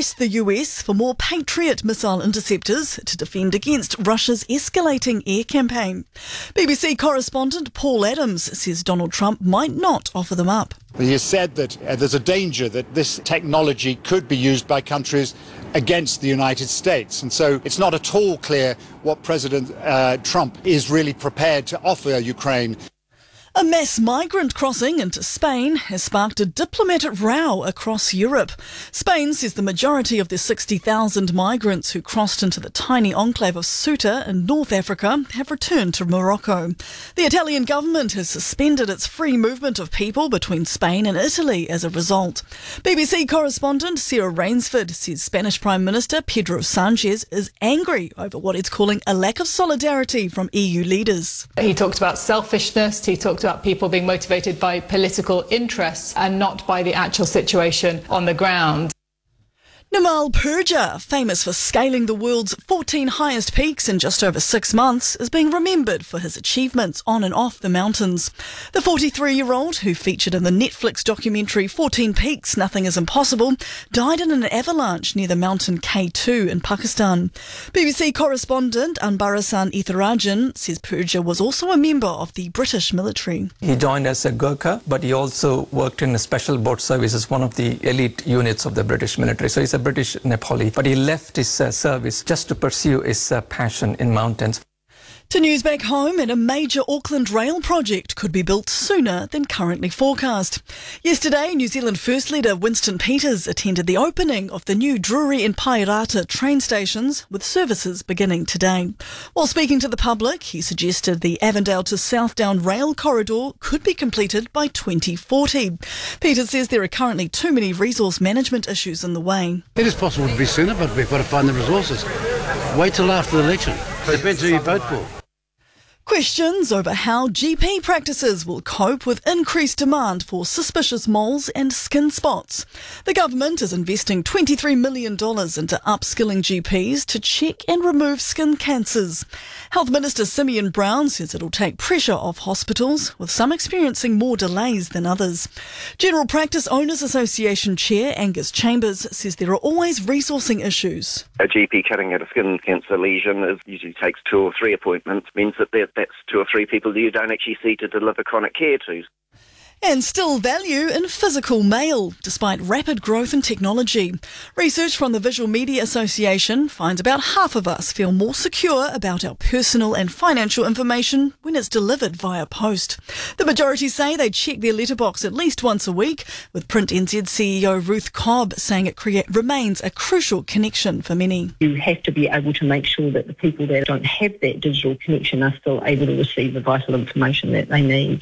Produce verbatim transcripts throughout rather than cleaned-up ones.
pressed the U S for more Patriot missile interceptors to defend against Russia's escalating air campaign. B B C correspondent Paul Adams says Donald Trump might not offer them up. He has said that uh, there's a danger that this technology could be used by countries against the United States. And so it's not at all clear what President uh, Trump is really prepared to offer Ukraine. A mass migrant crossing into Spain has sparked a diplomatic row across Europe. Spain says the majority of the sixty thousand migrants who crossed into the tiny enclave of Ceuta in North Africa have returned to Morocco. The Italian government has suspended its free movement of people between Spain and Italy as a result. B B C correspondent Sarah Rainsford says Spanish Prime Minister Pedro Sanchez is angry over what it's calling a lack of solidarity from E U leaders. He talked about selfishness, he talked about people being motivated by political interests and not by the actual situation on the ground. Nimal Purja, famous for scaling the world's fourteen highest peaks in just over six months, is being remembered for his achievements on and off the mountains. The forty-three-year-old, who featured in the Netflix documentary fourteen Peaks, Nothing is Impossible, died in an avalanche near the mountain K two in Pakistan. B B C correspondent Anbarasan Itharajan says Purja was also a member of the British military. He joined as a Gurkha, but he also worked in a special boat service as one of the elite units of the British military. So he's a British Nepali, but he left his uh, service just to pursue his uh, passion in mountains. To news back home, and a major Auckland rail project could be built sooner than currently forecast. Yesterday, New Zealand First Leader Winston Peters attended the opening of the new Drury and Pairata train stations, with services beginning today. While speaking to the public, he suggested the Avondale to Southdown rail corridor could be completed by twenty forty. Peters says there are currently too many resource management issues in the way. It is possible to be sooner, but we've got to find the resources. Wait till after the election. Depends who you vote for. Questions over how G P practices will cope with increased demand for suspicious moles and skin spots. The government is investing twenty-three million dollars into upskilling G Ps to check and remove skin cancers. Health Minister Simeon Brown says it'll take pressure off hospitals, with some experiencing more delays than others. General Practice Owners Association Chair Angus Chambers says there are always resourcing issues. A G P cutting out a skin cancer lesion is, usually takes two or three appointments, means that there that's two or three people you don't actually see to deliver chronic care to. And still value in physical mail, despite rapid growth in technology. Research from the Visual Media Association finds about half of us feel more secure about our personal and financial information when it's delivered via post. The majority say they check their letterbox at least once a week, with Print N Z C E O Ruth Cobb saying it create, remains a crucial connection for many. You have to be able to make sure that the people that don't have that digital connection are still able to receive the vital information that they need.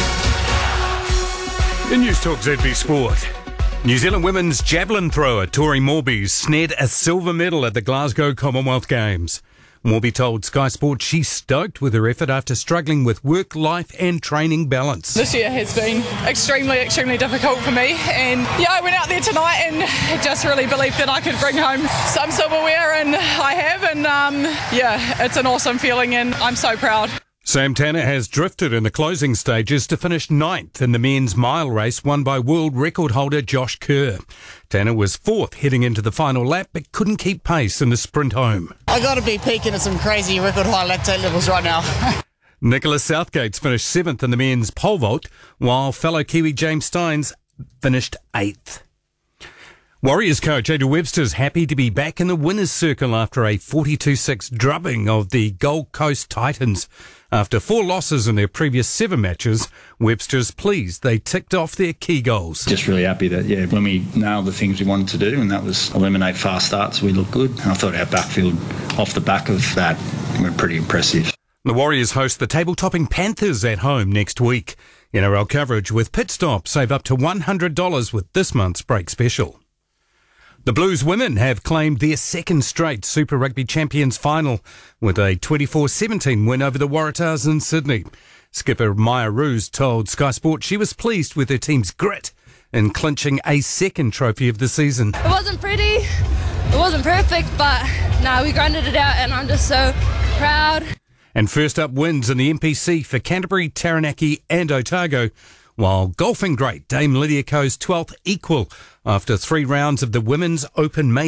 In News Talk Z B Sport, New Zealand women's javelin thrower Tori Morby snared a silver medal at the Glasgow Commonwealth Games. Morby told Sky Sports she's stoked with her effort after struggling with work, life and training balance. This year has been extremely, extremely difficult for me, and yeah, I went out there tonight and just really believed that I could bring home some silverware, and I have, and um, yeah, it's an awesome feeling and I'm so proud. Sam Tanner has drifted in the closing stages to finish ninth in the men's mile race won by world record holder Josh Kerr. Tanner was fourth heading into the final lap but couldn't keep pace in the sprint home. I got to be peaking at some crazy record high lactate levels right now. Nicholas Southgate's finished seventh in the men's pole vault, while fellow Kiwi James Steins finished eighth. Warriors coach Adrian Webster's happy to be back in the winner's circle after a forty-two six drubbing of the Gold Coast Titans. After four losses in their previous seven matches, Webster's pleased they ticked off their key goals. Just really happy that, yeah, when we nailed the things we wanted to do, and that was eliminate fast starts, we looked good. And I thought our backfield, off the back of that, were pretty impressive. The Warriors host the table-topping Panthers at home next week. N R L coverage with Pit Stop. Save up to one hundred dollars with this month's break special. The Blues women have claimed their second straight Super Rugby Champions final with a twenty-four seventeen win over the Waratahs in Sydney. Skipper Maya Roos told Sky Sport she was pleased with her team's grit in clinching a second trophy of the season. It wasn't pretty, it wasn't perfect, but no, we grinded it out and I'm just so proud. And first up wins in the M P C for Canterbury, Taranaki and Otago, while golfing great Dame Lydia Ko's twelfth equal after three rounds of the Women's Open Major.